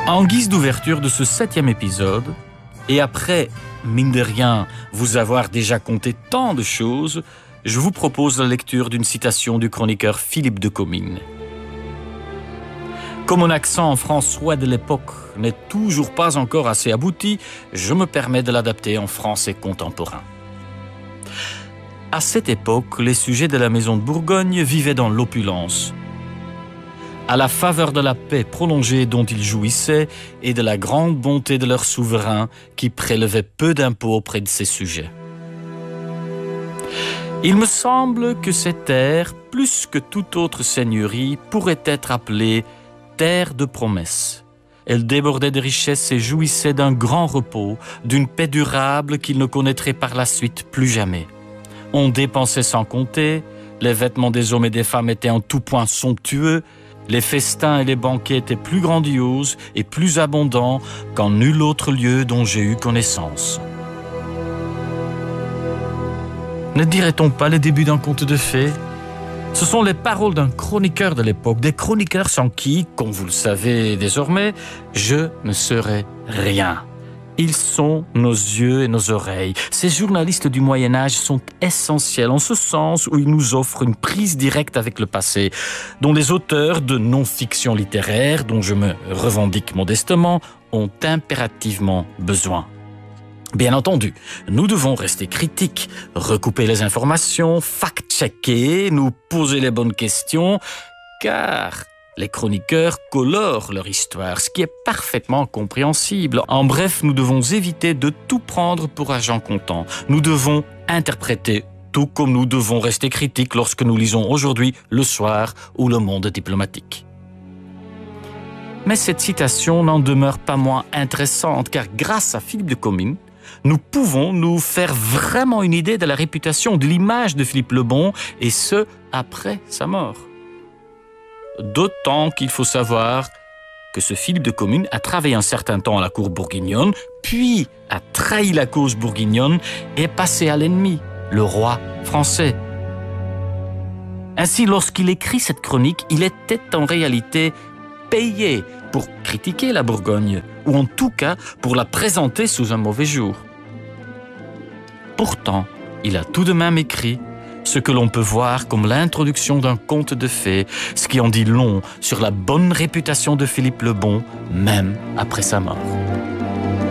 En guise d'ouverture de ce 7e épisode, et après, mine de rien, vous avoir déjà conté tant de choses, je vous propose la lecture d'une citation du chroniqueur Philippe de Comines. Comme mon accent françois de l'époque n'est toujours pas encore assez abouti, je me permets de l'adapter en français contemporain. À cette époque, les sujets de la maison de Bourgogne vivaient dans l'opulence. À la faveur de la paix prolongée dont ils jouissaient et de la grande bonté de leur souverain qui prélevait peu d'impôts auprès de ses sujets. Il me semble que cette terre, plus que toute autre seigneurie, pourrait être appelée terre de promesses. Elle débordait de richesses et jouissait d'un grand repos, d'une paix durable qu'ils ne connaîtraient par la suite plus jamais. On dépensait sans compter, les vêtements des hommes et des femmes étaient en tout point somptueux, les festins et les banquets étaient plus grandioses et plus abondants qu'en nul autre lieu dont j'ai eu connaissance. Ne dirait-on pas les débuts d'un conte de fées ? Ce sont les paroles d'un chroniqueur de l'époque, des chroniqueurs sans qui, comme vous le savez désormais, je ne serais rien. Ils sont nos yeux et nos oreilles. Ces journalistes du Moyen-Âge sont essentiels en ce sens où ils nous offrent une prise directe avec le passé, dont les auteurs de non-fiction littéraire, dont je me revendique modestement, ont impérativement besoin. Bien entendu, nous devons rester critiques, recouper les informations, fact-checker, nous poser les bonnes questions, car les chroniqueurs colorent leur histoire, ce qui est parfaitement compréhensible. En bref, nous devons éviter de tout prendre pour argent comptant. Nous devons interpréter, tout comme nous devons rester critiques lorsque nous lisons aujourd'hui Le Soir ou Le Monde diplomatique. Mais cette citation n'en demeure pas moins intéressante, car grâce à Philippe de Comines, nous pouvons nous faire vraiment une idée de la réputation, de l'image de Philippe le Bon, et ce, après sa mort. D'autant qu'il faut savoir que ce Philippe de Comines a travaillé un certain temps à la cour bourguignonne, puis a trahi la cause bourguignonne et est passé à l'ennemi, le roi français. Ainsi, lorsqu'il écrit cette chronique, il était en réalité payé pour critiquer la Bourgogne, ou en tout cas pour la présenter sous un mauvais jour. Pourtant, il a tout de même écrit ce que l'on peut voir comme l'introduction d'un conte de fées, ce qui en dit long sur la bonne réputation de Philippe le Bon, même après sa mort.